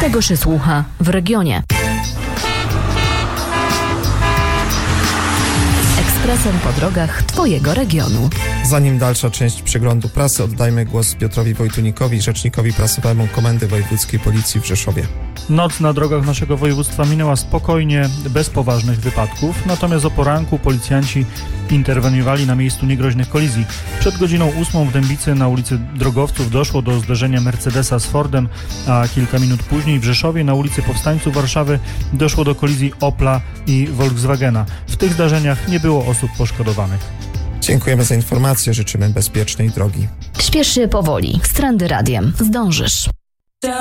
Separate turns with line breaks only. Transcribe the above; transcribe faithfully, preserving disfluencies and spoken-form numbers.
Tego się słucha w regionie. Ekspresem po drogach Twojego regionu.
Zanim dalsza część przeglądu prasy, oddajmy głos Piotrowi Wojtunikowi, rzecznikowi prasowemu Komendy Wojewódzkiej Policji w Rzeszowie.
Noc na drogach naszego województwa minęła spokojnie, bez poważnych wypadków, natomiast o poranku policjanci interweniowali na miejscu niegroźnych kolizji. Przed godziną ósmą w Dębicy na ulicy Drogowców doszło do zderzenia Mercedesa z Fordem, a kilka minut później w Rzeszowie na ulicy Powstańców Warszawy doszło do kolizji Opla i Volkswagena. W tych zdarzeniach nie było osób poszkodowanych.
Dziękujemy za informację, życzymy bezpiecznej drogi.
Śpiesz się powoli, z Trendy Radiem zdążysz.